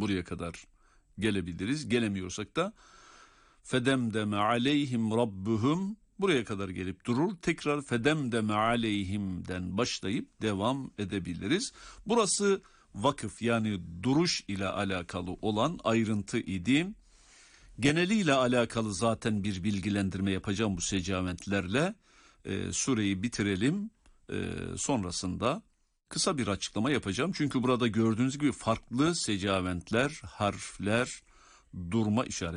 Buraya kadar gelebiliriz. Gelemiyorsak da fedemdeme aleyhim rabbuhum buraya kadar gelip durur. Tekrar fedemdeme aleyhimden başlayıp devam edebiliriz. Burası vakıf yani duruş ile alakalı olan ayrıntı idi. Geneliyle alakalı zaten bir bilgilendirme yapacağım bu secaventlerle. Sureyi bitirelim. Sonrasında kısa bir açıklama yapacağım. Çünkü burada gördüğünüz gibi farklı secaventler, harfler, durma işareti.